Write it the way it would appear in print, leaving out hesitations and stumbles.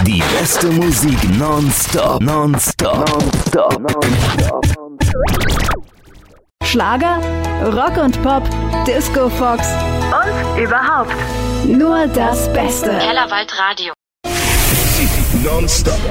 Die beste Musik nonstop. Schlager, Rock und Pop, Disco Fox und überhaupt nur das Beste. Kellerwald Radio. Nonstop.